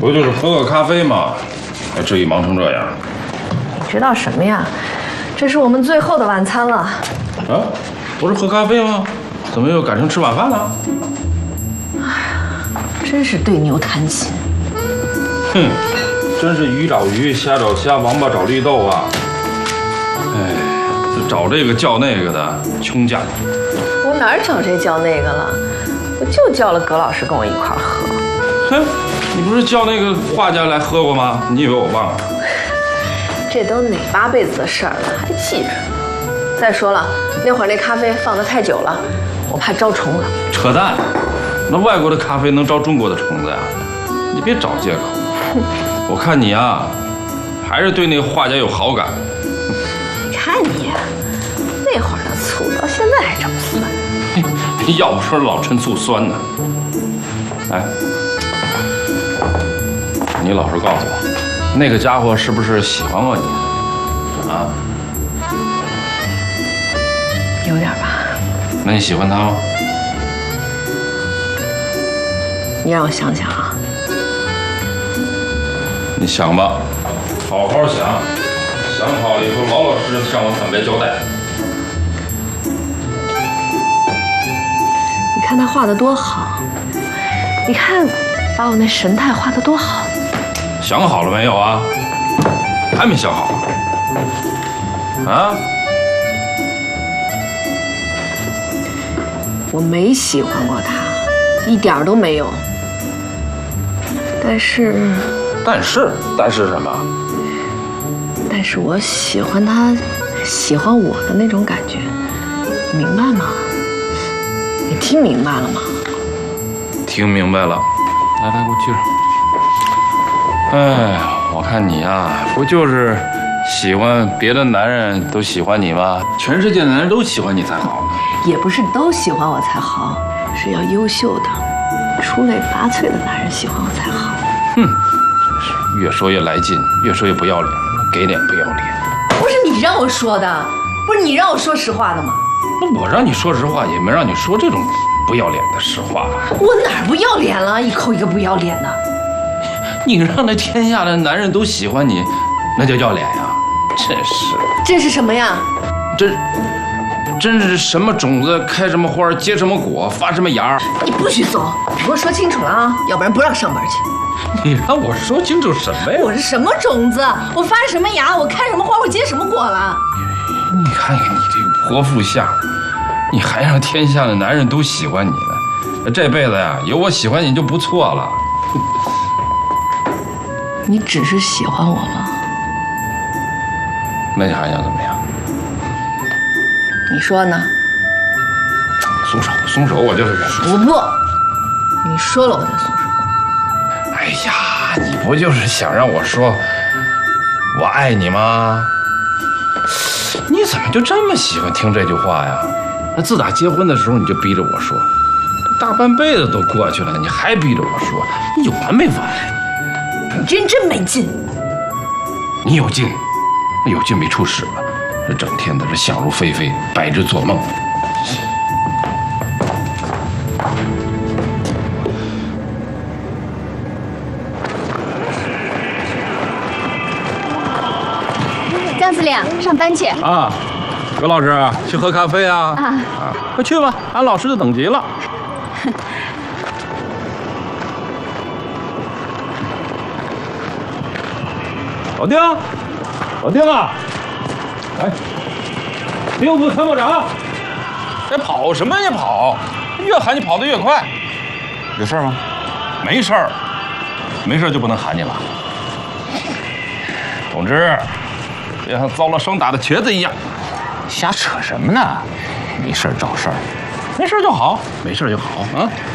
不就是喝个咖啡吗？还至于忙成这样？ 你知道什么呀？这是我们最后的晚餐了。 啊，不是喝咖啡吗？怎么又改成吃晚饭了？ 真是对牛弹琴。 哼，真是鱼找鱼，虾找虾，王八找绿豆啊！哎，找这个叫那个的穷家伙。 我哪儿找这叫那个了？我就叫了葛老师跟我一块儿喝。 哼，你不是叫那个画家来喝过吗？你以为我忘了？ 这都哪八辈子的事儿了，还记着？再说了，那会儿那咖啡放得太久了，我怕招虫子。 扯淡！那外国的咖啡能招中国的虫子呀？你别找借口。我看你啊，还是对那个画家有好感。 你看你，那会儿的醋到现在还这么酸。 要不说老陈醋酸呢。哎，你老实告诉我，那个家伙是不是喜欢过你？啊？ 有点吧。 那你喜欢他吗？ 你让我想想啊。 你想吧，好好想，想好了以后老老实实向我坦白交代。 你看他画的多好，你看把我那神态画的多好。 想好了没有啊？还没想好啊？ 我没喜欢过他，一点儿都没有。但是什么？但是我喜欢他，喜欢我的那种感觉，你明白吗？你听明白了吗？ 听明白了。来，给我接着。哎，我看你啊，不就是喜欢别的男人都喜欢你吗？全世界的男人都喜欢你才好呢。 也不是都喜欢我才好，是要优秀的、出类拔萃的男人喜欢我才好。 哼，真是越说越来劲，越说越不要脸，给脸不要脸。 不是你让我说的，不是你让我说实话的吗？ 那我让你说实话，也没让你说这种不要脸的实话。 我哪儿不要脸了？一口一个不要脸的。 你让那天下的男人都喜欢你，那叫要脸呀！真是。 这是什么呀？真是什么种子开什么花，结什么果，发什么芽。你不许走，你给我说清楚了啊，要不然不让上班去。 你让我说清楚什么呀？ 我是什么种子？我发什么芽？我开什么花？我结什么果了？ 你看看你这个泼妇相，你还让天下的男人都喜欢你呢？这辈子呀，有我喜欢你就不错了。 你只是喜欢我吗？ 那你还想怎么样？ 你说呢？ 松手，我就是忍。 我不，你说了我再松手。 哎呀，你不就是想让我说我爱你吗？你怎么就这么喜欢听这句话呀？那自打结婚的时候你就逼着我说，大半辈子都过去了，你还逼着我说，你有完没完？ 你这人真没劲。 你有劲，有劲没处使了，这整天的这想入非非，白日做梦。 张司令，上班去啊，葛老师去喝咖啡啊！快去吧，俺老师就等急了。老丁啊！哎，兵部参谋长，哎，跑什么呀跑？越喊你跑得越快。 有事吗？ 没事儿，没事就不能喊你了。同志，别像遭了霜打的瘸子一样。 瞎扯什么呢？没事找事儿， 没事就好，没事就好啊。